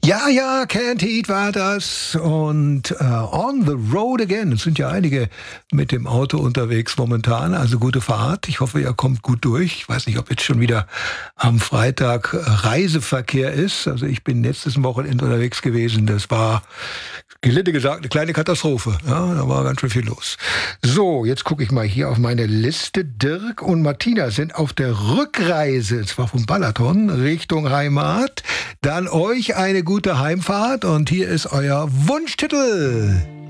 Ja, ja, Can't Heat war das und On the Road Again. Es sind ja einige mit dem Auto unterwegs momentan, also gute Fahrt. Ich hoffe, ihr kommt gut durch. Ich weiß nicht, ob jetzt schon wieder am Freitag Reiseverkehr ist. Also ich bin letztes Wochenende unterwegs gewesen. Das war, gelinde gesagt, eine kleine Katastrophe. Ja, da war ganz schön viel los. So, jetzt gucke ich mal hier auf meine Liste. Dirk und Martina sind auf der Rückreise, zwar vom Balaton Richtung Heimat. Dann euch eine gute Heimfahrt und hier ist euer Wunschtitel.